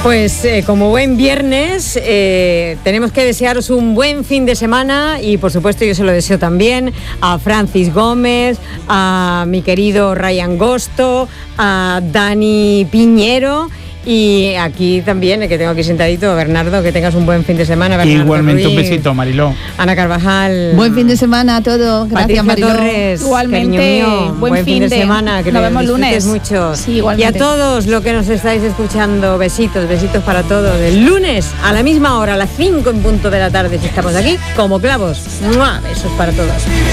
Pues como buen viernes, tenemos que desearos un buen fin de semana y por supuesto yo se lo deseo también a Francis Gómez, a mi querido Ryan Gosto, a Dani Piñero y aquí también, el que tengo aquí sentadito, Bernardo, que tengas un buen fin de semana. Bernardo Igualmente Ruiz, un besito, Mariló. Ana Carvajal. Buen fin de semana a todos. Gracias, Patricia Mariló. Torres, Igualmente, mío, buen fin de semana, que nos lo vemos disfrutes lunes. mucho. Sí, igualmente. Y a todos los que nos estáis escuchando, besitos para todos. El lunes a la misma hora, a las 5 en punto de la tarde, si estamos aquí, como clavos. ¡Mua! Besos para todos.